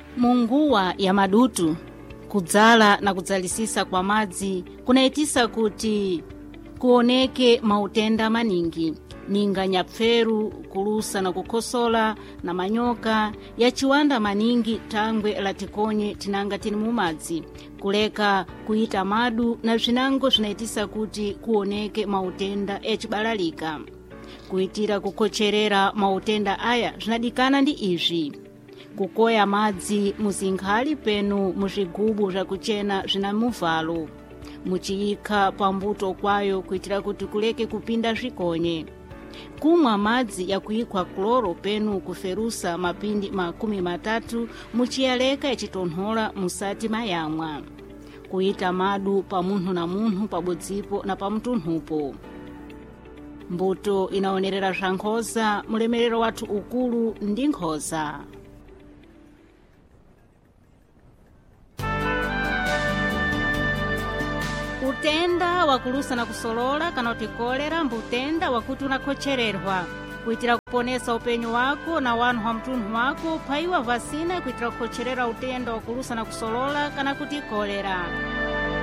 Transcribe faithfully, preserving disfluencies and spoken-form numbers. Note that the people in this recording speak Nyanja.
Munguwa ya madutu kudzala na kudzalisisa kwa madzi kunaitisa kuti kuoneke mautenda maningi ninga nyapferu, kulusa na kukhosola na manyoka ya chiwanda maningi thangwe la tikonye tinanga tini mumadzi kuleka kuita madu na zvinango zvinaitisa kuti kuoneke mautenda echibalalika. Kuitira kukocherera mautenda aya zvinadikana ndi izvi: kukoya madzi muzinkhali penu muzvigubu zvakuchena zvina muvalo, muchiyikha pambuto kwayo kuitira kuti kuleke kupinda zvikonye, kumwa madzi ya kuikwa kloro penu kuferusa mapindi makumi matatu muchiyaleka echitonhola musati mayamwa, kuita madu pa munthu na munthu pabodzipo na pa mtunhupo. Mbuto inaonerera zva nkhosa, mulemerero wathu ukulu ndi nkhosa. Utenda wakulusa na kusolola kana kuti kolera mbutenda wakuti unakhochererwa kuitira kuponesa upenyu wako na wanu wa mtunhu wako phaiwa vasina kuitira kukhocherera utenda wakulusa na kusolola kana kuti kolera.